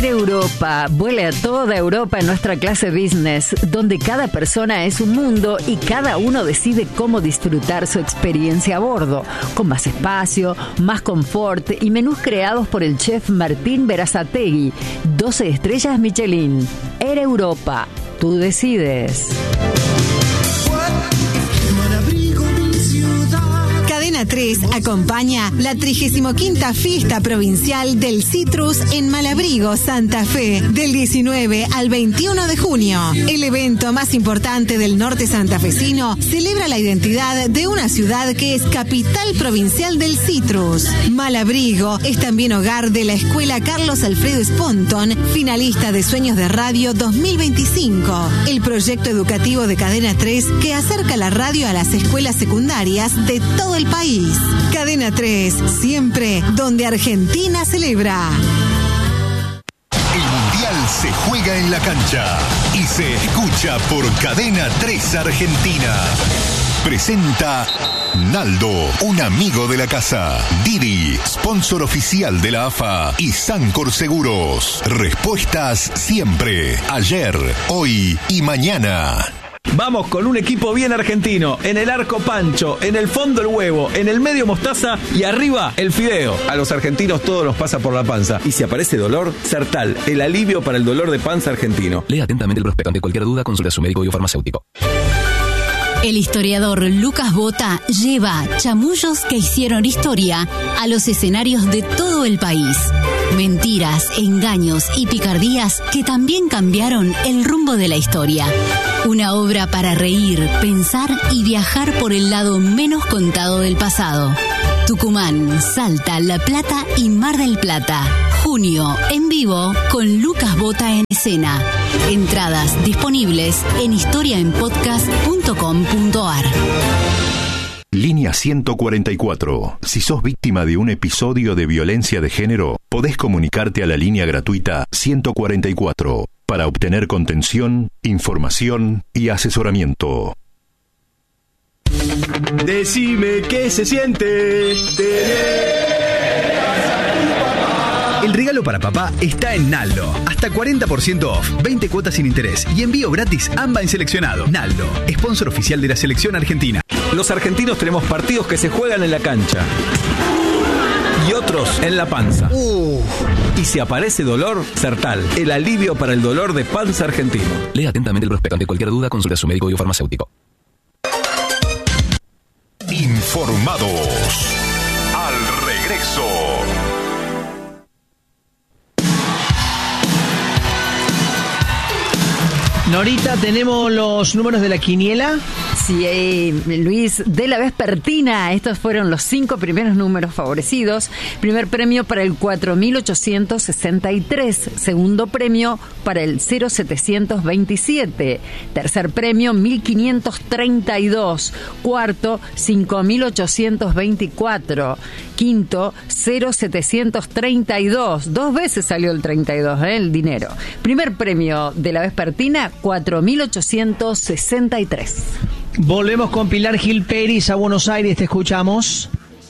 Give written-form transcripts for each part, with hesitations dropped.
Air Europa vuela a toda Europa en nuestra clase business, donde cada persona es un mundo y cada uno decide cómo disfrutar su experiencia a bordo, con más espacio, más confort y menús creados por el chef Martín Berazategui. 12 estrellas Michelin. Air Europa, tú decides. Cadena 3 acompaña la 35ª Fiesta Provincial del Citrus en Malabrigo, Santa Fe, del 19 al 21 de junio. El evento más importante del norte santafesino celebra la identidad de una ciudad que es capital provincial del citrus. Malabrigo es también hogar de la Escuela Carlos Alfredo Sponton, finalista de Sueños de Radio 2025, el proyecto educativo de Cadena 3 que acerca la radio a las escuelas secundarias de todo el país. Cadena 3, siempre donde Argentina celebra. El Mundial se juega en la cancha y se escucha por Cadena 3 Argentina. Presenta Naldo, un amigo de la casa. Didi, sponsor oficial de la AFA y Sancor Seguros. Respuestas siempre, ayer, hoy y mañana. Vamos con un equipo bien argentino. En el arco Pancho, en el fondo el huevo, en el medio mostaza y arriba el fideo. A los argentinos todo nos pasa por la panza. Y si aparece dolor, Sertal, el alivio para el dolor de panza argentino. Lea atentamente el prospecto. Ante cualquier duda, consulte a su médico y o farmacéutico. El historiador Lucas Bota lleva chamullos que hicieron historia a los escenarios de todo el país. Mentiras, engaños y picardías que también cambiaron el rumbo de la historia. Una obra para reír, pensar y viajar por el lado menos contado del pasado. Tucumán, Salta, La Plata y Mar del Plata. Junio, en vivo, con Lucas Bota en escena. Entradas disponibles en historiaenpodcast.com.ar. Línea 144. Si sos víctima de un episodio de violencia de género, podés comunicarte a la línea gratuita 144 para obtener contención, información y asesoramiento. Decime qué se siente tener. El regalo para papá está en Naldo. Hasta 40% off, 20 cuotas sin interés y envío gratis AMBA en seleccionado. Naldo, sponsor oficial de la selección argentina. Los argentinos tenemos partidos que se juegan en la cancha y otros en la panza. Y si aparece dolor, Sertal, el alivio para el dolor de panza argentino. Lea atentamente el prospecto. Ante cualquier duda, consulte a su médico y o farmacéutico. Informados. Al regreso. Norita, ¿tenemos los números de la quiniela? Sí, Luis, de la vespertina. Estos fueron los 5 primeros números favorecidos. Primer premio para el 4.863. Segundo premio para el 0.727. Tercer premio 1.532. Cuarto 5.824. Quinto 0.732. 2 veces salió el 32, el dinero. Primer premio de la vespertina 4.863. Volvemos con Pilar Gil Peris a Buenos Aires, te escuchamos.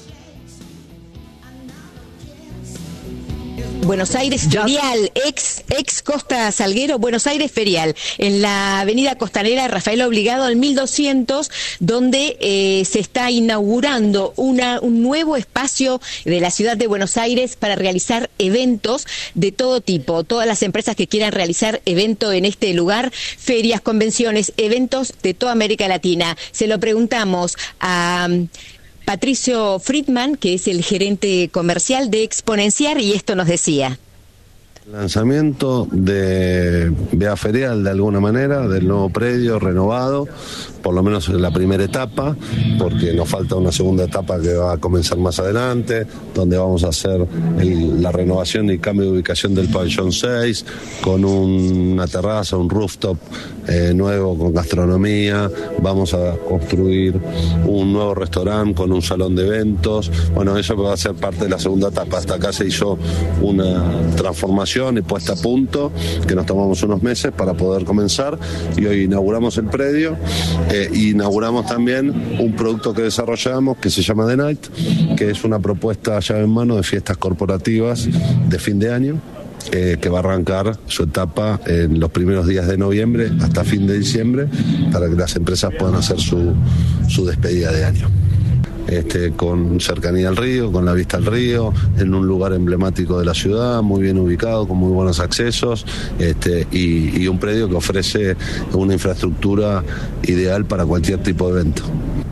Buenos Aires Ferial, ex Costa Salguero, Buenos Aires Ferial, en la avenida Costanera Rafael Obligado al 1200, donde se está inaugurando un nuevo espacio de la ciudad de Buenos Aires para realizar eventos de todo tipo. Todas las empresas que quieran realizar evento en este lugar, ferias, convenciones, eventos de toda América Latina. Se lo preguntamos a Patricio Friedman, que es el gerente comercial de Exponenciar, y esto nos decía. Lanzamiento de Vía Ferial, de alguna manera, del nuevo predio renovado, por lo menos en la primera etapa, porque nos falta una segunda etapa que va a comenzar más adelante, donde vamos a hacer la renovación y cambio de ubicación del pabellón 6, con una terraza, un rooftop nuevo con gastronomía. Vamos a construir un nuevo restaurante con un salón de eventos. Bueno, eso va a ser parte de la segunda etapa. Hasta acá se hizo una transformación y puesta a punto que nos tomamos unos meses para poder comenzar, y hoy inauguramos el predio. Inauguramos también un producto que desarrollamos que se llama The Night, que es una propuesta llave en mano de fiestas corporativas de fin de año, que va a arrancar su etapa en los primeros días de noviembre hasta fin de diciembre, para que las empresas puedan hacer su despedida de año. Con cercanía al río, con la vista al río, en un lugar emblemático de la ciudad, muy bien ubicado, con muy buenos accesos, y un predio que ofrece una infraestructura ideal para cualquier tipo de evento.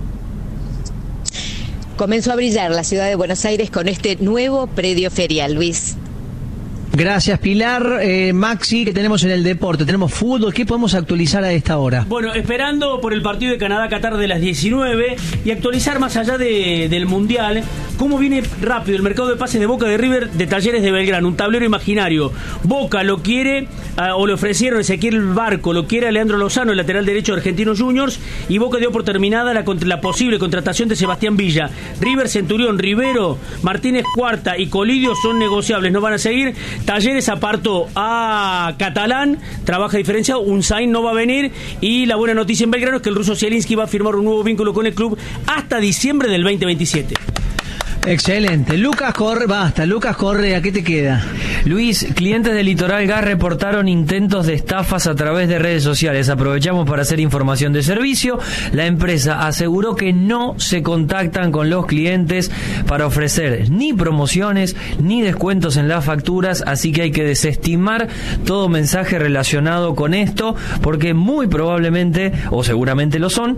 Comenzó a brillar la ciudad de Buenos Aires con este nuevo predio ferial, Luis. Gracias, Pilar. Maxi, que tenemos en el deporte? Tenemos fútbol. ¿Qué podemos actualizar a esta hora? Bueno, esperando por el partido de Canadá-Qatar de las 19 y actualizar más allá del Mundial, cómo viene rápido el mercado de pases de Boca, de River, de Talleres de Belgrano, un tablero imaginario. Boca lo quiere, o le ofrecieron Ezequiel Barco, lo quiere a Leandro Lozano, el lateral derecho de Argentinos Juniors, y Boca dio por terminada la posible contratación de Sebastián Villa. River, Centurión, Rivero, Martínez Cuarta y Colidio son negociables, no van a seguir. Talleres apartó a Catalán, trabaja diferenciado, Unzain no va a venir, y la buena noticia en Belgrano es que el ruso Zielinski va a firmar un nuevo vínculo con el club hasta diciembre del 2027. Excelente. Lucas Correa, ¿qué te queda? Luis, clientes de Litoral Gas reportaron intentos de estafas a través de redes sociales. Aprovechamos para hacer información de servicio. La empresa aseguró que no se contactan con los clientes para ofrecer ni promociones ni descuentos en las facturas, así que hay que desestimar todo mensaje relacionado con esto, porque muy probablemente, o seguramente lo son,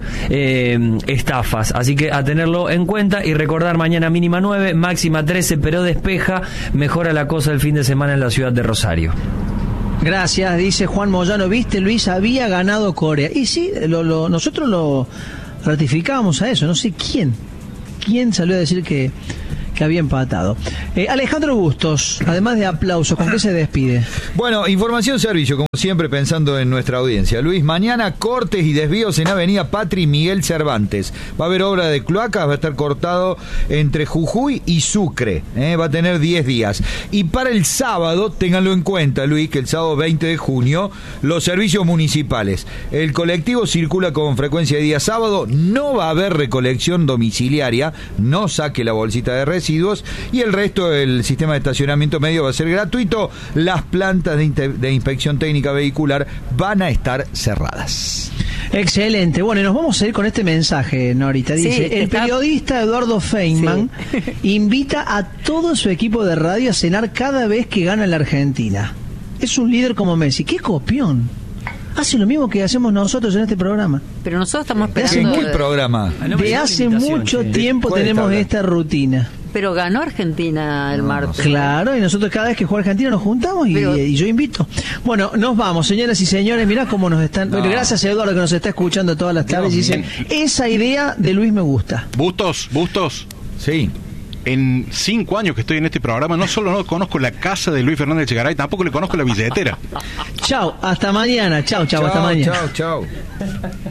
estafas. Así que a tenerlo en cuenta y recordar: mañana mínima 9, máxima 13, pero despeja, mejora la cosa el fin de semana en la ciudad de Rosario. Gracias, dice Juan Moyano. ¿Viste, Luis? Había ganado Corea. Y sí, nosotros lo ratificábamos a eso. No sé quién salió a decir que había empatado. Alejandro Bustos, además de aplausos, ¿con qué se despide? Bueno, información servicio, como siempre, pensando en nuestra audiencia. Luis, mañana cortes y desvíos en Avenida Patri Miguel Cervantes. Va a haber obra de cloacas, va a estar cortado entre Jujuy y Sucre. Va a tener 10 días. Y para el sábado, ténganlo en cuenta, Luis, que el sábado 20 de junio, los servicios municipales. El colectivo circula con frecuencia de día sábado, no va a haber recolección domiciliaria, no saque la bolsita de residuos, y el resto del sistema de estacionamiento medio va a ser gratuito. Las plantas de inspección técnica vehicular van a estar cerradas. Excelente. Bueno, y nos vamos a ir con este mensaje, Norita. Dice, el periodista Eduardo Feynman invita a todo su equipo de radio a cenar cada vez que gana la Argentina. Es un líder como Messi. ¡Qué copión! Hace lo mismo que hacemos nosotros en este programa. Pero nosotros estamos esperando... ¿Qué programa? De hace mucho tiempo tenemos esta rutina. Pero ganó Argentina el martes. Claro, y nosotros cada vez que juega Argentina nos juntamos y yo invito. Bueno, nos vamos, señoras y señores. Mirá cómo nos están... Bueno, gracias a Eduardo, que nos está escuchando todas las tardes. Y dicen, esa idea de Luis me gusta. Bustos. Sí. En 5 años que estoy en este programa, no solo no conozco la casa de Luis Fernández Chegaray, tampoco le conozco la billetera. Chao, hasta mañana. Chao, hasta mañana. Chao.